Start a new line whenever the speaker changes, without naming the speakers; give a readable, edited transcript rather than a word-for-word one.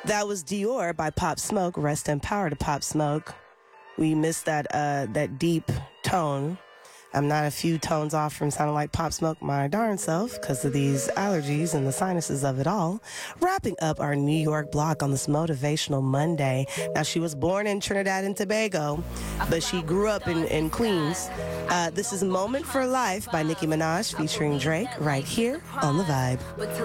That was Dior by Pop Smoke. Rest in power to Pop Smoke. We missed that deep tone. I'm not a few tones off from sounding like Pop Smoke my darn self because of these allergies and the sinuses of it all. Wrapping up our New York block on this Motivational Monday. Now, she was born in Trinidad and Tobago, but she grew up in Queens. This is Moment for Life by Nicki Minaj featuring Drake right here on The Vibe.